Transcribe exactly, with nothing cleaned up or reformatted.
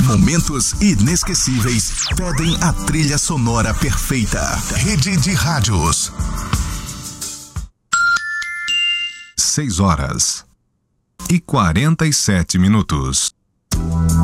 Momentos inesquecíveis pedem a trilha sonora perfeita. Rede de Rádios. Seis horas e quarenta e sete minutos.